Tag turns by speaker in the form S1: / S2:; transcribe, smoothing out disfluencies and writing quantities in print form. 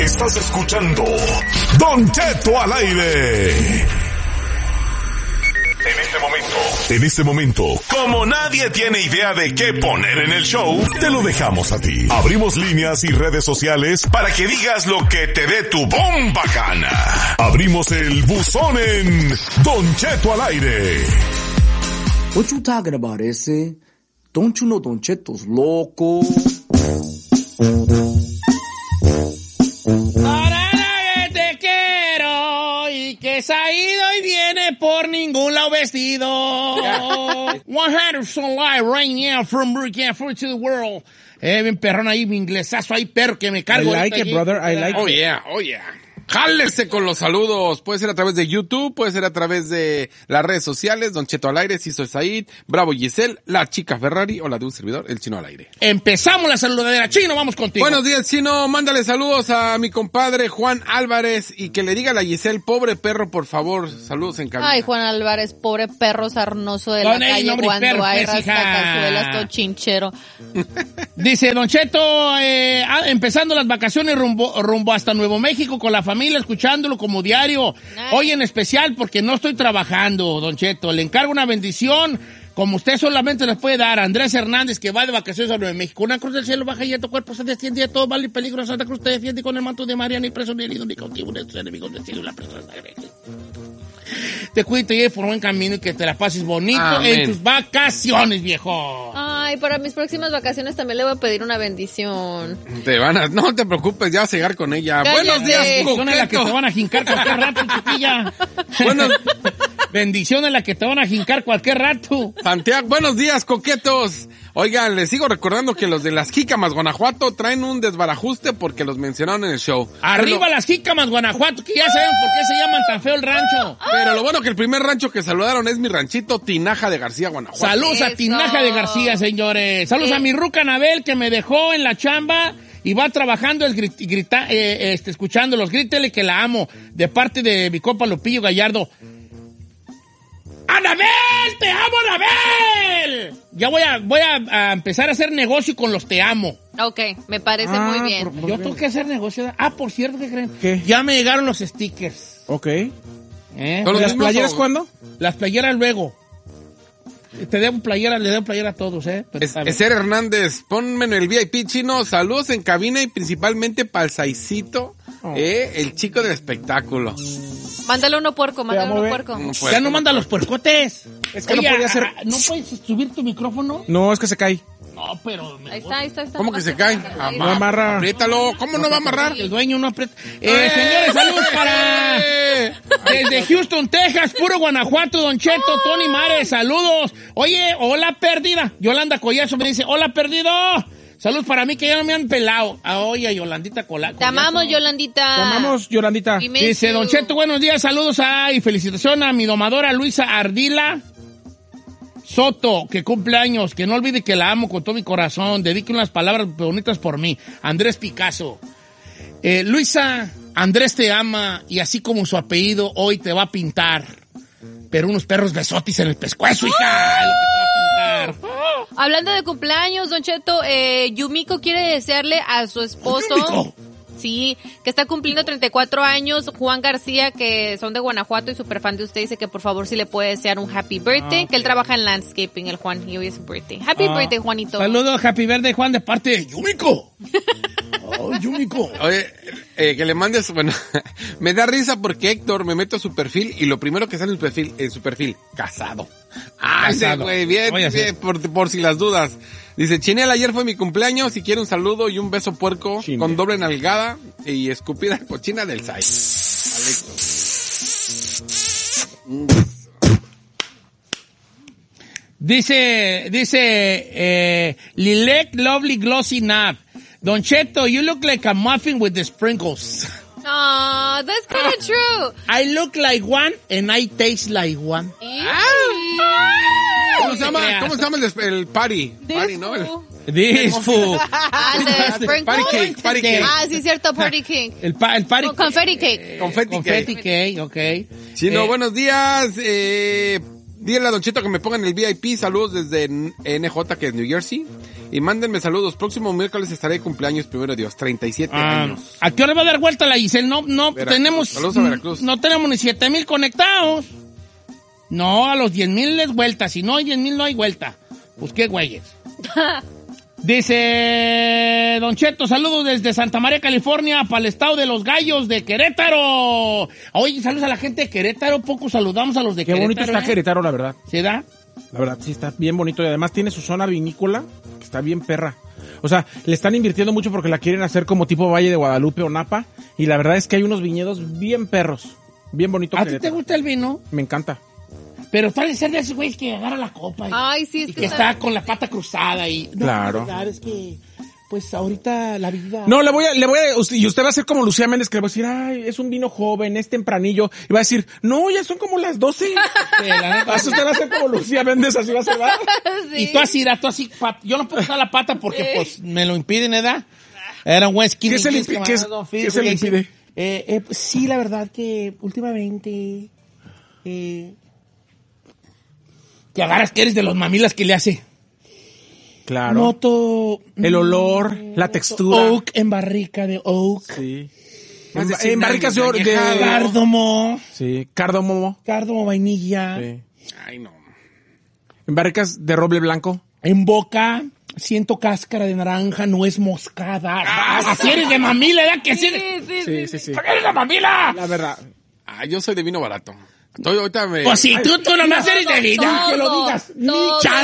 S1: Estás escuchando Don Cheto al aire. En este momento, como nadie tiene idea de qué poner en el show, te lo dejamos a ti. Abrimos líneas y redes sociales para que digas lo que te dé tu bomba gana. Abrimos el buzón en Don Cheto al aire.
S2: What you talking about, ese? Don't you know Don Cheto's loco?
S3: Te quiero y que se ha ido y viene por ningún lado vestido. 100% live right now from Burkina Faso to the world. Bien perrón ahí, mi inglesazo ahí, perro, que me cargo.
S4: I like it, brother, I like it.
S5: Oh yeah. Jálese con los saludos. Puede ser a través de YouTube, puede ser a través de las redes sociales. Don Cheto al aire, Ciso Said, Bravo Giselle, la chica Ferrari o la de un servidor, el Chino al aire.
S3: Empezamos la saludadera. Chino, vamos contigo.
S5: Buenos días, Chino. Mándale saludos a mi compadre Juan Álvarez y que le diga a la Giselle, pobre perro, por favor. Saludos en cabina.
S6: Ay, Juan Álvarez, pobre perro sarnoso de la calle cuando
S3: perro,
S6: hay
S3: pues,
S6: rascacazuelas con chinchero.
S3: Dice Don Cheto, empezando las vacaciones rumbo hasta Nuevo México con la familia, escuchándolo como diario. Hoy en especial porque no estoy trabajando, Don Cheto. Le encargo una bendición, como usted solamente les puede dar a Andrés Hernández, que va de vacaciones a Nuevo México. Una cruz del cielo baja y a tu cuerpo se desciende, a todo mal y peligro. Santa Cruz te defiende con el manto de María, ni preso ni herido, ni cautivo de tus enemigos del cielo y la persona de te cuide y te lleve por buen camino y que te la pases bonito. Amén. En tus vacaciones, viejo.
S6: Ay, para mis próximas vacaciones también le voy a pedir una bendición.
S5: No te preocupes, ya vas a llegar con ella.
S6: Cállate.
S5: Buenos días,
S3: bendición en la que te van a jincar cualquier rato, chiquilla. Bendición en la que te van a jincar cualquier rato.
S5: Santiago, buenos días, coquetos. Oigan, les sigo recordando que los de las Jícamas, Guanajuato, traen un desbarajuste porque los mencionaron en el show.
S3: Arriba las Jícamas, Guanajuato, que ya saben por qué se llaman tan feo el rancho.
S5: Pero lo bueno que el primer rancho que saludaron es mi ranchito Tinaja de García, Guanajuato.
S3: Saludos a Tinaja de García, señores. Saludos a mi ruca Anabel, que me dejó en la chamba y va trabajando escuchándolos. Grítele que la amo, de parte de mi compa Lupillo Gallardo. ¡Anabel! ¡Te amo, Anabel! Ya voy a empezar a hacer negocio con los te amo.
S6: Ok, me parece muy bien.
S3: Yo tengo que hacer negocio. Por cierto, ¿qué creen?
S4: ¿Qué?
S3: Ya me llegaron los stickers.
S4: Ok.
S5: ¿Las
S4: playeras cuándo?
S3: Las playeras luego. Le debo playera a todos,
S5: Eser Hernández, ponme en el VIP, Chino. Saludos en cabina y principalmente para el Saicito, el chico del espectáculo.
S6: Mándale uno puerco.
S3: Ya no manda los puercotes.
S4: Es que no podía hacer.
S3: ¿No puedes subir tu micrófono?
S4: No, es que se cae.
S3: No, pero...
S6: Ahí está.
S5: ¿Cómo que se cae?
S4: No amarra.
S5: Apriétalo. ¿Cómo no va a amarrar?
S3: El dueño no aprieta. Señores, saludos para... Desde Houston, Texas, puro Guanajuato, Don Cheto, Tony Mares, saludos. Oye, hola perdida. Yolanda Collazo me dice, hola perdido. Saludos para mí que ya no me han pelado. Oye, Yolandita Collazo.
S6: Te amamos, Yolandita.
S4: Te amamos, Yolandita.
S3: Dice Don Cheto, buenos días, saludos y felicitación a mi domadora Luisa Ardila Soto, que cumple años, que no olvide que la amo con todo mi corazón. Dedique unas palabras bonitas por mí. Andrés Picasso. Luisa, Andrés te ama y así como su apellido hoy te va a pintar. Pero unos perros besotis en el pescuezo, hija. Es lo que te va a pintar.
S6: Hablando de cumpleaños, Don Cheto, Yumiko quiere desearle a su esposo...
S3: ¿Yumiko?
S6: Sí, que está cumpliendo 34 años, Juan García, que son de Guanajuato y súper fan de usted, dice que por favor si le puede desear un happy birthday, que él trabaja en landscaping, el Juan, y hoy es su birthday. Happy birthday, Juanito.
S3: Saludos, happy birthday, Juan, de parte de Yumiko. Yumiko.
S5: Oye, que le mandes, bueno, me da risa porque Héctor me meto a su perfil y lo primero que sale en su perfil, casado.
S3: Casado.
S5: Güey, bien, por si las dudas. Dice, Chinel, ayer fue mi cumpleaños y quiere un saludo y un beso puerco con doble nalgada y escupida cochina del Sai.
S3: Dice Lilek Lovely Glossy Nab. Don Cheto, you look like a muffin with the sprinkles.
S6: Aw, that's kind of true.
S3: I look like one and I taste like one.
S5: ¿Cómo se llama el party? Party, ¿no?
S3: This fool.
S6: Party
S5: cake.
S6: Ah, sí, cierto, party cake.
S3: El party
S6: cake. Confetti cake.
S5: Confetti
S3: cake, ok.
S5: Chino, buenos días. Dile a Don Cheto que me pongan el VIP. Saludos desde NJ, que es New Jersey. Y mándenme saludos. Próximo miércoles estaré de cumpleaños, primero Dios, 37 años.
S3: ¿A qué hora va a dar vuelta la Giselle? No
S5: Veracruz.
S3: tenemos...
S5: Saludos a Veracruz.
S3: No tenemos ni 7,000 conectados. No, a los 10,000 es vuelta. Si no hay 10,000, no hay vuelta. Pues qué güeyes. Dice Don Cheto, saludos desde Santa María, California, para el estado de los Gallos de Querétaro. Oye, saludos a la gente de Querétaro, poco saludamos a los de
S4: Qué
S3: Querétaro.
S4: bonito está Querétaro, la verdad.
S3: ¿Se da?
S4: La verdad, sí está bien bonito y además tiene su zona vinícola que está bien perra. O sea, le están invirtiendo mucho porque la quieren hacer como tipo Valle de Guadalupe o Napa y la verdad es que hay unos viñedos bien perros, bien bonitos.
S3: ¿A ti te gusta el vino?
S4: Me encanta.
S3: Pero tal ser de ese güey que agarra la copa y,
S6: Ay, sí,
S3: y que está con la pata cruzada y... No,
S4: Claro.
S3: la verdad es que, pues ahorita la vida...
S4: No, le voy a, y usted va a ser como Lucía Méndez, que le va a decir, ay, es un vino joven, es tempranillo, y va a decir, no, ya son como las 12.
S3: Sí, la neta,
S4: Así usted va a ser como Lucía Méndez, así va a ser, ¿verdad?
S3: Y tú así, yo no puedo usar la pata porque pues me lo impiden, ¿verdad? Era un whisky.
S4: ¿Qué se le impide?
S3: Pues, sí, la verdad que últimamente que agarras que eres de los mamilas que le hace.
S4: Claro.
S3: Noto
S4: El olor, la textura.
S3: Oak en barrica de oak.
S4: Sí.
S5: Más de
S4: En
S5: 100
S4: barricas
S5: años
S4: de...
S5: de añejado.
S3: Cárdomo.
S4: Sí, cárdomo.
S3: Cárdomo vainilla.
S4: Sí.
S5: Ay, no.
S4: En barricas de roble blanco.
S3: En boca siento cáscara de naranja, nuez moscada. Así eres de mamila, ¿verdad? Que sí.
S4: Sí.
S3: ¡Eres de mamila!
S4: La verdad.
S5: Ah, yo soy de vino barato. Ahorita me...
S3: Pues si tú nomás eres de vida.
S6: Todo,
S3: Que lo digas.
S6: todo.